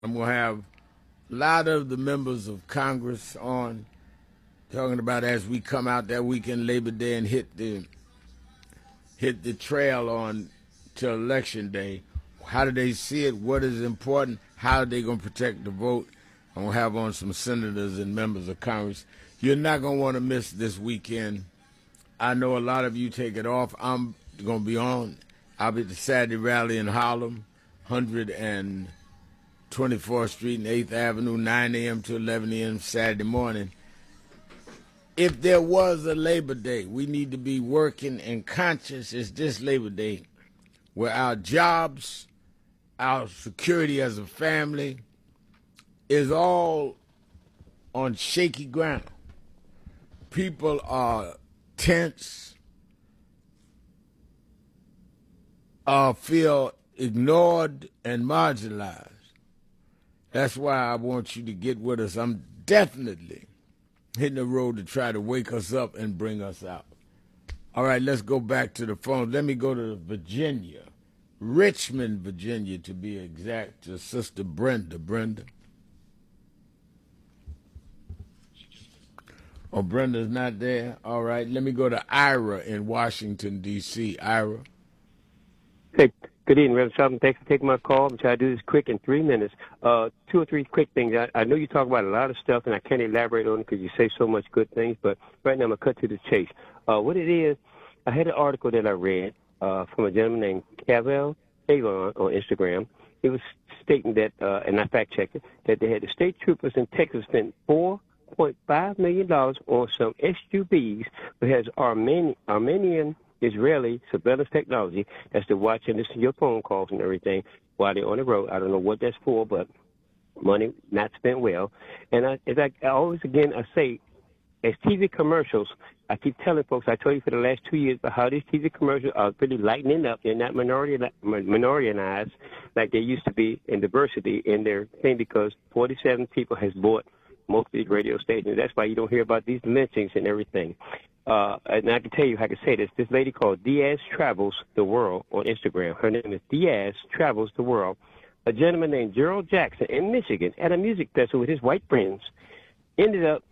I'm going to have a lot of the members of Congress on talking about as we come out that weekend, Labor Day, and hit the trail on till Election Day. How do they see it? What is important? How are they going to protect the vote? I'm going to have on some senators and members of Congress. You're not going to want to miss this weekend. I know a lot of you take it off. I'm going to be on. I'll be at the Saturday rally in Harlem, 124th Street and 8th Avenue, 9 a.m. to 11 a.m. Saturday morning. If there was a Labor Day, we need to be working and conscious. It's this Labor Day where our jobs, our security as a family is all on shaky ground. People are tense, feel ignored and marginalized. That's why I want you to get with us. I'm definitely hitting the road to try to wake us up and bring us out. All right, let's go back to the phone. Let me go to Virginia, Richmond, Virginia, to be exact, to Sister Brenda. Brenda. Oh, Brenda's not there? All right, let me go to Ira in Washington, D.C. Ira. Hey, good evening, Reverend Shelton. Thanks for taking my call. I'm trying to do this quick in 3 minutes. 2 or 3 quick things. I know you talk about a lot of stuff, and I can't elaborate on it because you say so much good things, but right now I'm going to cut to the chase. What it is, I had an article that I read from a gentleman named Cavell Avon on Instagram. He was stating that, and I fact-checked it, that they had the state troopers in Texas spend $4.5 million on some SUVs that has Armenian Israeli surveillance technology. That's to watch and listen to your phone calls and everything while they're on the road. I don't know what that's for, but money not spent well. And I always, again, I say, as TV commercials, I keep telling folks, I told you for the last 2 years about how these TV commercials are really lightening up. They're not minoritanized like they used to be in diversity in their thing because 47 people has bought most of these radio stations. That's why you don't hear about these lynchings and everything. And I can tell you, I can say this. This lady called Diaz Travels the World on Instagram. Her name is Diaz Travels the World. A gentleman named Gerald Jackson in Michigan at a music festival with his white friends ended up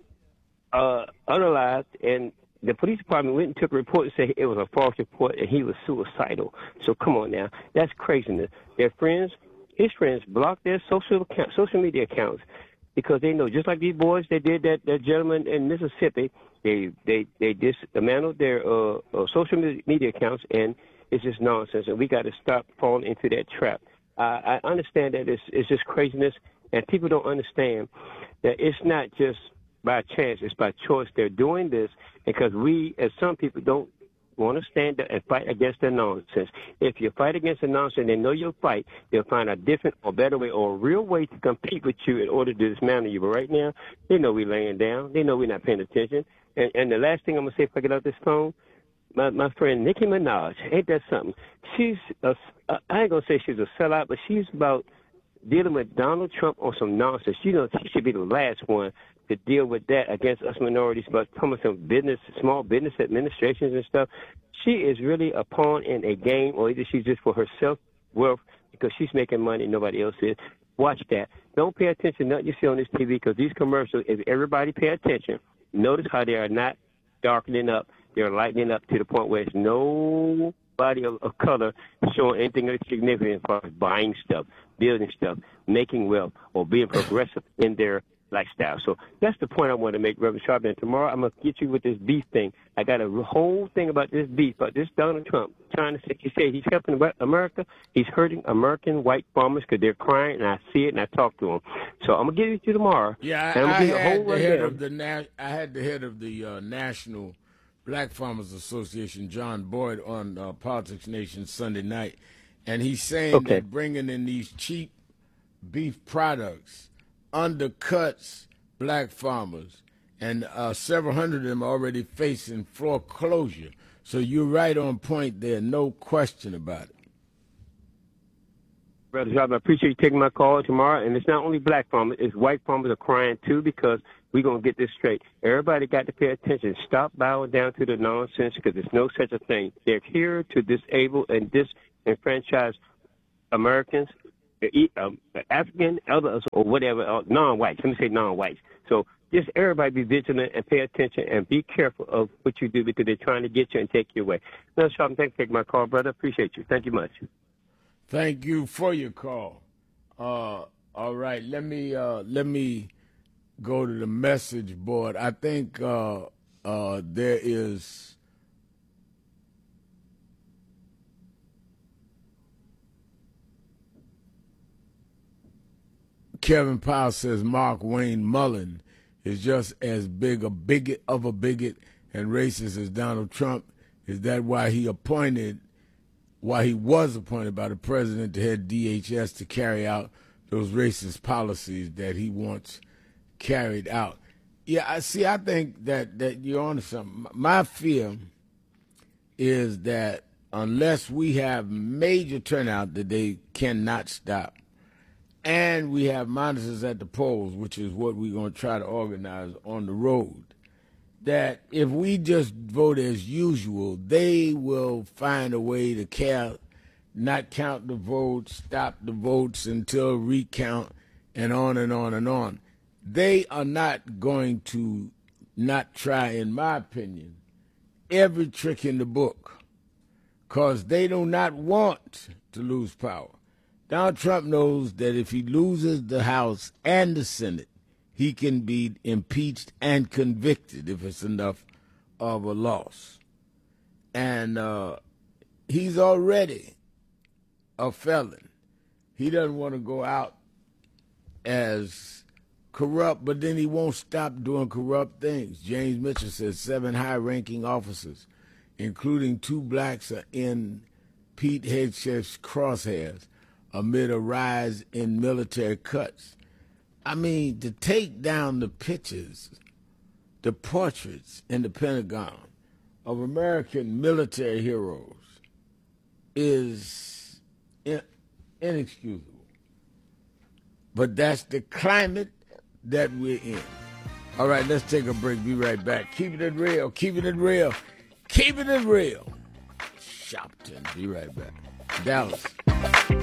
unalived, and the police department went and took a report and said it was a false report and he was suicidal. So come on now. That's craziness. Their friends, his friends, blocked their social media accounts because they know, just like these boys, they did that gentleman in Mississippi, they dismantled their social media accounts, and it's just nonsense, and we got to stop falling into that trap. I understand that it's just craziness, and people don't understand that it's not just by chance, it's by choice. They're doing this because we, as some people, don't want to stand up and fight against the nonsense. If you fight against the nonsense, they know you'll fight. They'll find a different or better way or a real way to compete with you in order to dismantle you. But right now, they know we're laying down. They know we're not paying attention. And the last thing I'm going to say if I get off this phone, my friend Nicki Minaj, ain't that something? I ain't going to say she's a sellout, but she's about dealing with Donald Trump on some nonsense. You know, she should be the last one to deal with that against us minorities, but coming from small business administrations and stuff. She is really a pawn in a game, or either she's just for her self-worth because she's making money and nobody else is. Watch that. Don't pay attention to nothing you see on this TV because these commercials, if everybody pay attention, notice how they are not darkening up. They're lightening up to the point where it's nobody of color showing anything of significance as far as buying stuff, building stuff, making wealth, or being progressive in their lifestyle. So that's the point I want to make, Reverend Sharp. And tomorrow I'm going to get you with this beef thing. I got a whole thing about this beef, about this Donald Trump trying to say, he said he's helping America. He's hurting American white farmers because they're crying, and I see it, and I talk to them. So I'm going to get it to you tomorrow. Yeah, I had the head of the National Black Farmers Association, John Boyd, on Politics Nation Sunday night, and he's saying that bringing in these cheap beef products undercuts black farmers, and several hundred of them are already facing foreclosure. So you're right on point there, no question about it. Brother Job, I appreciate you taking my call tomorrow. And it's not only black farmers, it's white farmers are crying too because we're going to get this straight. Everybody got to pay attention. Stop bowing down to the nonsense because there's no such a thing. They're here to disable and disenfranchise Americans African, others, or whatever, non-whites. Let me say non-whites. So just everybody be vigilant and pay attention and be careful of what you do because they're trying to get you and take you away. No, Sharp, thanks for taking my call, brother. Appreciate you. Thank you much. Thank you for your call. All right, let me go to the message board. I think there is Kevin Powell says Mark Wayne Mullen is just as big a bigot and racist as Donald Trump. Is that why he was appointed by the president to head DHS to carry out those racist policies that he wants carried out? Yeah, I think that you're onto something. My fear is that unless we have major turnout that they cannot stop, and we have monitors at the polls, which is what we're going to try to organize on the road, that if we just vote as usual, they will find a way to not count the votes, stop the votes until recount, and on and on and on. They are not going to not try, in my opinion, every trick in the book, because they do not want to lose power. Donald Trump knows that if he loses the House and the Senate, he can be impeached and convicted if it's enough of a loss. And he's already a felon. He doesn't want to go out as corrupt, but then he won't stop doing corrupt things. James Mitchell says 7 high-ranking officers, including 2 blacks, are in Pete Hegseth's crosshairs amid a rise in military cuts. I mean, to take down the pictures, the portraits in the Pentagon of American military heroes is inexcusable. But that's the climate that we're in. All right, let's take a break. Be right back. Keeping it real, keeping it real, keeping it real. Shopton, be right back. Dallas.